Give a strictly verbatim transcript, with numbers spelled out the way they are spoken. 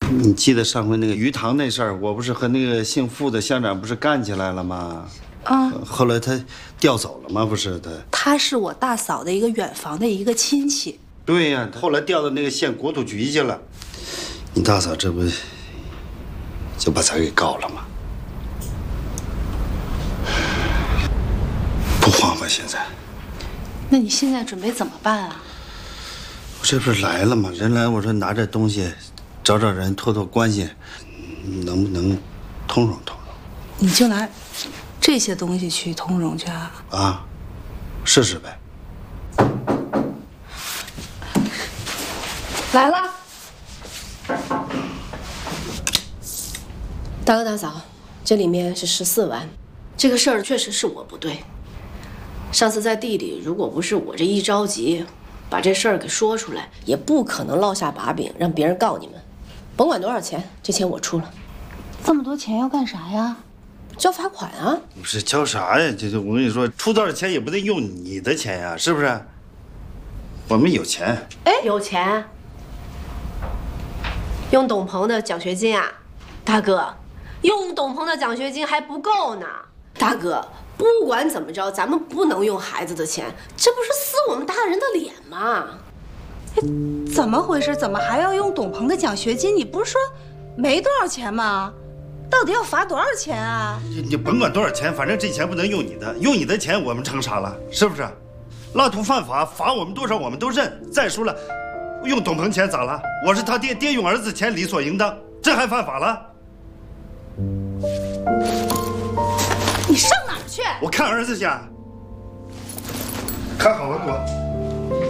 你记得上回那个鱼塘那事儿，我不是和那个姓傅的乡长不是干起来了吗？啊，后来他调走了吗？不是他， 他是我大嫂的一个远房的一个亲戚。 对呀，后来调到那个县国土局去了。你大嫂这不就把咱给告了吗？不慌吧？现在？ 那你现在准备怎么办啊？ 我这不是来了吗？人来，我说拿这东西。 找找人托托关系，能不能通融通融？ 你就拿这些东西去通融去啊？ 啊，试试呗。 来了，大哥大嫂，这里面是十四万。这个事儿确实是我不对。上次在地里，如果不是我这一着急，把这事儿给说出来，也不可能落下把柄，让别人告你们。 甭管多少钱，这钱我出了。 这么多钱要干啥呀？ 交罚款啊！ 不是交啥呀？这这，我跟你说，出多少钱也不得用你的钱呀，是不是？我们有钱。 哎，有钱。用董鹏的奖学金啊，大哥，用董鹏的奖学金还不够呢。大哥，不管怎么着，咱们不能用孩子的钱，这不是撕我们大人的脸吗？ 怎么回事？怎么还要用董鹏的奖学金？你不是说没多少钱吗？到底要罚多少钱啊？ 你你甭管多少钱，反正这钱不能用你的，用你的钱我们成啥了？是不是？拉图犯法，罚我们多少我们都认。再说了，用董鹏钱咋了？我是他爹，爹用儿子钱理所应当，这还犯法了？ 你上哪儿去？ 我看儿子去。看好了，给我。